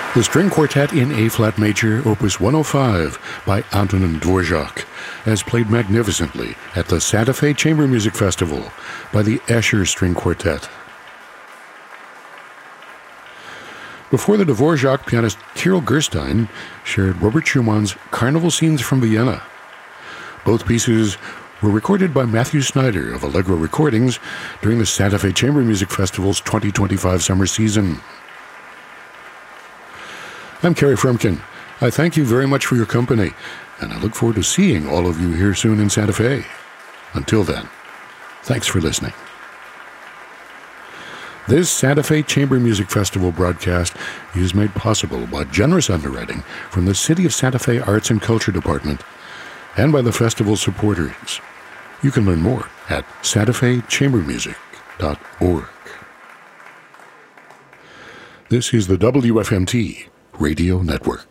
The String Quartet in A-flat major, Opus 105 by Antonin Dvorak, as played magnificently at the Santa Fe Chamber Music Festival by the Escher String Quartet. Before the Dvorak, pianist Kirill Gerstein shared Robert Schumann's Carnival Scenes from Vienna. Both pieces were recorded by Matthew Snyder of Allegro Recordings during the Santa Fe Chamber Music Festival's 2025 summer season. I'm Kerry Frumkin. I thank you very much for your company, and I look forward to seeing all of you here soon in Santa Fe. Until then, thanks for listening. This Santa Fe Chamber Music Festival broadcast is made possible by generous underwriting from the City of Santa Fe Arts and Culture Department and by the festival supporters. You can learn more at santafechambermusic.org. This is the WFMT Radio Network.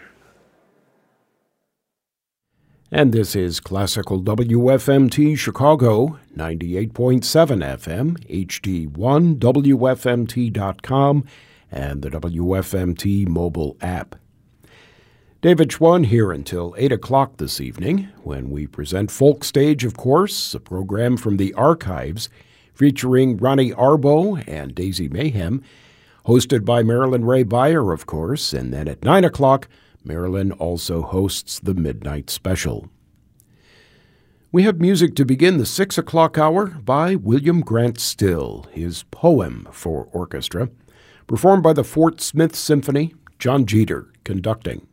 And this is Classical WFMT Chicago, 98.7 FM, HD1, WFMT.com, and the WFMT mobile app. David Schwann here until 8 o'clock this evening, when we present Folk Stage, of course, a program from the archives featuring Ronnie Arbo and Daisy Mayhem, hosted by Marilyn Ray Beyer, of course, and then at 9 o'clock, Marilyn also hosts the Midnight Special. We have music to begin the 6 o'clock hour by William Grant Still, his Poem for Orchestra, performed by the Fort Smith Symphony, John Jeter conducting.